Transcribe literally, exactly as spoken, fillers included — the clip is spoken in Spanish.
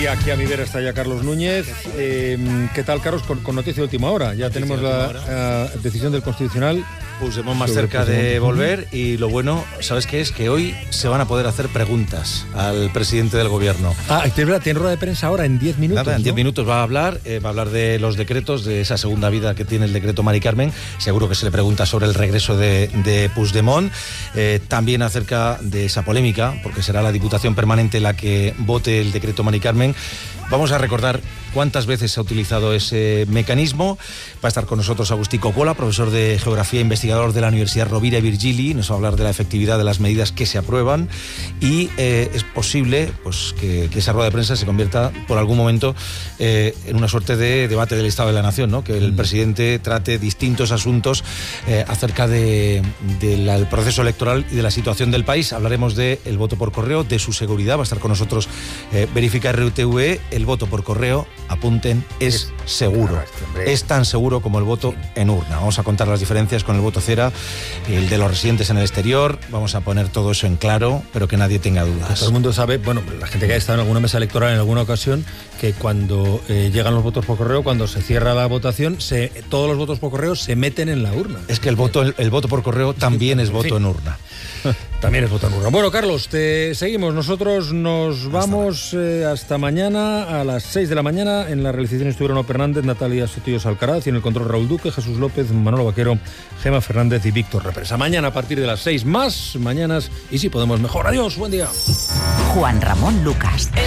aquí a mi vera está ya Carlos Núñez. Eh, ¿Qué tal, Carlos? Con, con noticia de última hora. Ya noticia tenemos la uh, decisión del Constitucional. Puigdemont más cerca de volver, y lo bueno, ¿sabes qué es? Que hoy se van a poder hacer preguntas al presidente del gobierno. Ah, tiene, tiene rueda de prensa ahora en diez minutos. Nada, en diez ¿no? minutos va a hablar, eh, va a hablar de los decretos, de esa segunda vida que tiene el decreto Mari Carmen. Seguro que se le pregunta sobre el regreso de, de Puigdemont, eh, también acerca de esa polémica, porque será la Diputación Permanente la que vote el decreto Mari Carmen. Vamos a recordar cuántas veces se ha utilizado ese mecanismo. Va a estar con nosotros Agustí Coppola, profesor de Geografía e investigador de la Universidad Rovira i Virgili. Nos va a hablar de la efectividad de las medidas que se aprueban, y eh, es posible pues, que, que esa rueda de prensa se convierta por algún momento eh, en una suerte de debate del Estado de la Nación, ¿no? Que el mm. presidente trate distintos asuntos eh, acerca del de de proceso electoral y de la situación del país. Hablaremos del voto por correo, de su seguridad. Va a estar con nosotros eh, Verifica R T V E. El voto por correo, apunten, es seguro. Es tan seguro como el voto en urna. Vamos a contar las diferencias con el voto cera, el de los residentes en el exterior. Vamos a poner todo eso en claro, pero que nadie tenga dudas. Todo el mundo sabe, bueno, la gente que ha estado en alguna mesa electoral en alguna ocasión, que cuando eh, llegan los votos por correo, cuando se cierra la votación, se, todos los votos por correo se meten en la urna. Es que el voto, el, el voto por correo también es voto en urna. También es voto en urna. Bueno, Carlos, te seguimos. Nosotros nos vamos eh, hasta mañana a las seis de la mañana. En la realización estuvieron Ope Hernández, Natalia Sotillos Alcaraz, y en el control Raúl Duque, Jesús López, Manolo Vaquero, Gema Fernández y Víctor Represa. Mañana a partir de las seis, más mañanas, y si podemos mejor. Adiós, buen día. Juan Ramón Lucas.